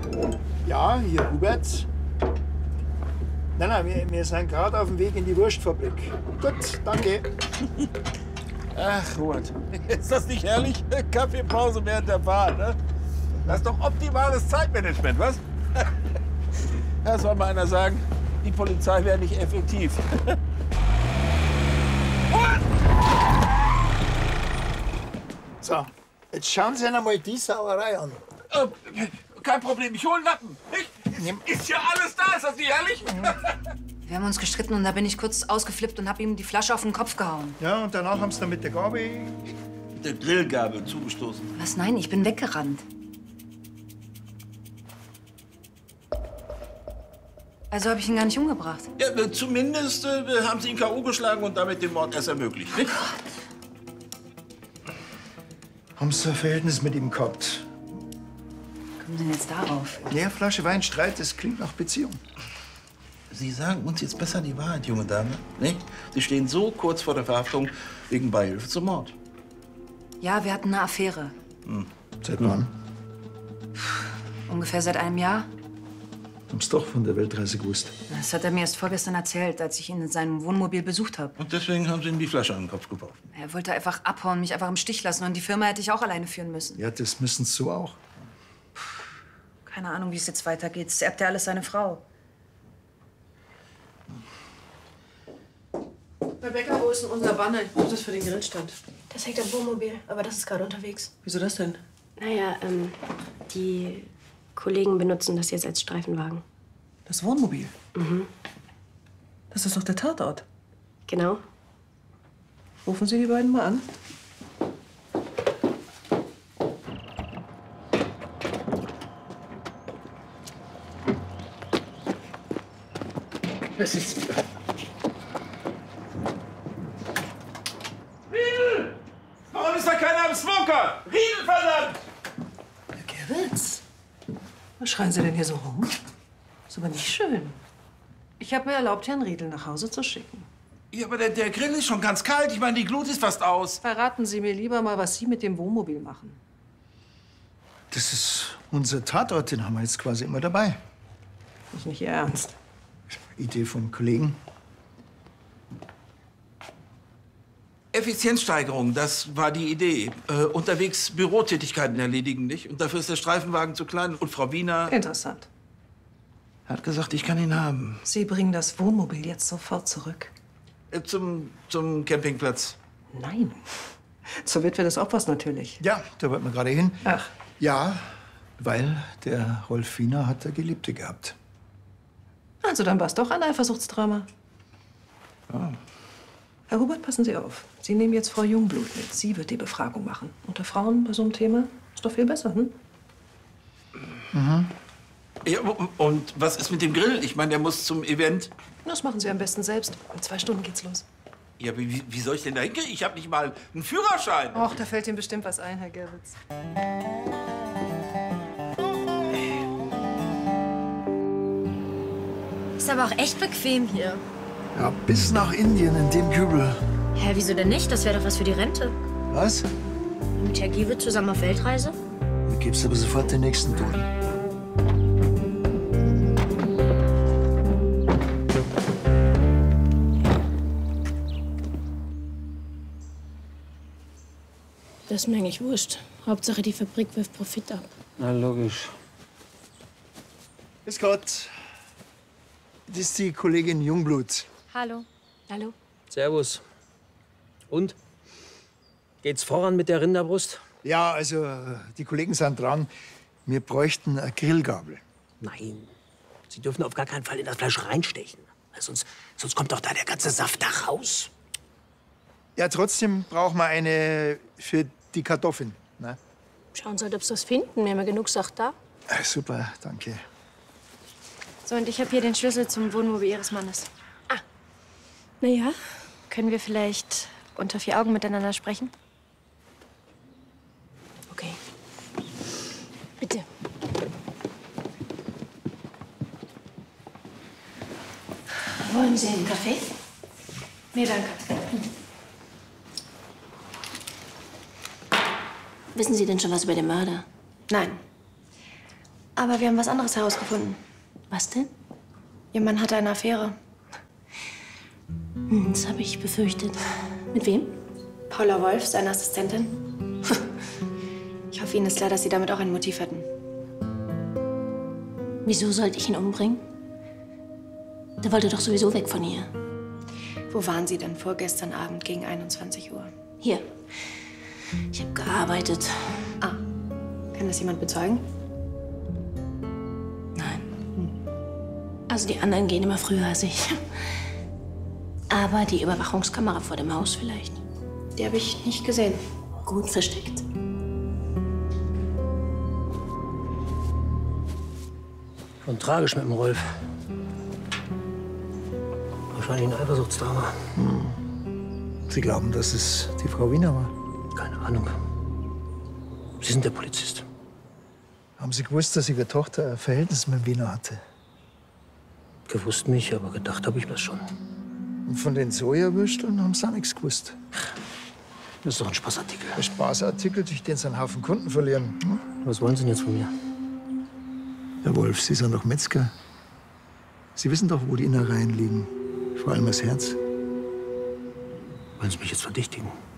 Ja, hier Hubert. Nein, wir sind gerade auf dem Weg in die Wurstfabrik. Gut, danke. Ach, Robert, ist das nicht herrlich? Kaffeepause während der Fahrt, ne? Das ist doch optimales Zeitmanagement, was? Da soll mal einer sagen, die Polizei wäre nicht effektiv. So, jetzt schauen Sie sich einmal die Sauerei an. Kein Problem, ich hole einen Lappen. Ist ja alles da, ist das nicht herrlich? Wir haben uns gestritten und da bin ich kurz ausgeflippt und hab ihm die Flasche auf den Kopf gehauen. Ja, und danach haben Sie dann mit der Gabel... Mit der Grillgabel zugestoßen. Was? Nein, ich bin weggerannt. Also habe ich ihn gar nicht umgebracht. Ja, zumindest haben Sie ihn K.O. geschlagen und damit den Mord erst ermöglicht. Nicht? Haben Sie ein Verhältnis mit ihm gehabt? Kommen Sie denn jetzt darauf? Ja, Flasche Wein, Streit, das klingt nach Beziehung. Sie sagen uns jetzt besser die Wahrheit, junge Dame. Nicht? Sie stehen so kurz vor der Verhaftung wegen Beihilfe zum Mord. Ja, wir hatten eine Affäre. Seit wann? Ungefähr seit einem Jahr. Haben Sie doch von der Weltreise gewusst. Das hat er mir erst vorgestern erzählt, als ich ihn in seinem Wohnmobil besucht habe. Und deswegen haben Sie ihm die Flasche an den Kopf geworfen. Er wollte einfach abhauen, mich einfach im Stich lassen. Und die Firma hätte ich auch alleine führen müssen. Ja, das müssen Sie so auch. Keine Ahnung, wie es jetzt weitergeht. Es erbt ja alles seine Frau. Herr Becker, wo ist denn unser Banner? Ich brauche das für den Grillstand. Das hängt am Wohnmobil, aber das ist gerade unterwegs. Wieso das denn? Naja, die Kollegen benutzen das jetzt als Streifenwagen. Das Wohnmobil? Mhm. Das ist doch der Tatort. Genau. Rufen Sie die beiden mal an. Was ist... Riedel! Warum ist da keiner am Smoker? Riedel, verdammt! Herr Gerwitz, was schreien Sie denn hier so rum? Ist aber nicht schön. Ich habe mir erlaubt, Herrn Riedel nach Hause zu schicken. Ja, aber der Grill ist schon ganz kalt. Ich meine, die Glut ist fast aus. Verraten Sie mir lieber mal, was Sie mit dem Wohnmobil machen. Das ist unser Tatort, den haben wir jetzt quasi immer dabei. Das ist nicht Ihr Ernst. Idee vom Kollegen. Effizienzsteigerung, das war die Idee. Unterwegs Bürotätigkeiten erledigen, nicht? Und dafür ist der Streifenwagen zu klein. Und Frau Wiener Interessant. hat gesagt, ich kann ihn haben. Sie bringen das Wohnmobil jetzt sofort zurück. Zum Campingplatz. Nein. Zur Witwe des Opfers natürlich. Ja, da wollten wir gerade hin. Ach. Ja, weil der Rolf Wiener hat eine Geliebte gehabt. Also dann war es doch ein Eifersuchtsdrama. Ja. Herr Hubert, passen Sie auf. Sie nehmen jetzt Frau Jungblut mit. Sie wird die Befragung machen. Unter Frauen bei so einem Thema ist doch viel besser, hm? Mhm. Ja, und was ist mit dem Grill? Ich meine, der muss zum Event. Das machen Sie am besten selbst. In 2 Stunden geht's los. Ja, wie soll ich denn da hinkriegen? Ich habe nicht mal einen Führerschein. Och, da fällt Ihnen bestimmt was ein, Herr Gerwitz. Ist aber auch echt bequem hier. Ja, bis nach Indien in dem Kübel. Hä, wieso denn nicht? Das wäre doch was für die Rente. Was? Mit Herr Giewitz zusammen auf Weltreise? Du gibst aber sofort den nächsten Ton. Das ist mir eigentlich wurscht. Hauptsache, die Fabrik wirft Profit ab. Na, logisch. Grüß Gott. Das ist die Kollegin Jungblut. Hallo. Hallo? Servus. Und? Geht's voran mit der Rinderbrust? Ja, also die Kollegen sind dran. Wir bräuchten eine Grillgabel. Nein. Sie dürfen auf gar keinen Fall in das Fleisch reinstechen. Sonst kommt doch da der ganze Saft da raus. Ja, trotzdem brauchen wir eine für die Kartoffeln. Ne? Schauen Sie halt, ob Sie das finden. Wir haben ja genug Sacht da. Super, danke. So, und ich habe hier den Schlüssel zum Wohnmobil Ihres Mannes. Na ja? Können wir vielleicht unter 4 Augen miteinander sprechen? Okay. Bitte. Wollen Sie einen Kaffee? Nee, danke. Wissen Sie denn schon was über den Mörder? Nein. Aber wir haben was anderes herausgefunden. Was denn? Ihr Mann hatte eine Affäre. Das habe ich befürchtet. Mit wem? Paula Wolf, seine Assistentin. Ich hoffe, Ihnen ist klar, dass Sie damit auch ein Motiv hatten. Wieso sollte ich ihn umbringen? Der wollte doch sowieso weg von hier. Wo waren Sie denn vorgestern Abend gegen 21 Uhr? Hier. Ich habe gearbeitet. Ah, kann das jemand bezeugen? Nein. Also die anderen gehen immer früher als ich. Aber die Überwachungskamera vor dem Haus vielleicht. Die habe ich nicht gesehen. Gut versteckt. Schon tragisch mit dem Rolf. Wahrscheinlich ein Eifersuchtsdrama. Sie glauben, dass es die Frau Wiener war? Keine Ahnung. Sie sind der Polizist. Haben Sie gewusst, dass Ihre Tochter ein Verhältnis mit dem Wiener hatte? Gewusst nicht, aber gedacht habe ich das schon. Und von den Sojawürsteln haben Sie auch nichts gewusst. Das ist doch ein Spaßartikel. Ein Spaßartikel, durch den Sie einen Haufen Kunden verlieren. Hm? Was wollen Sie denn jetzt von mir? Herr Wolf, Sie sind doch Metzger. Sie wissen doch, wo die Innereien liegen. Vor allem das Herz. Wollen Sie mich jetzt verdächtigen?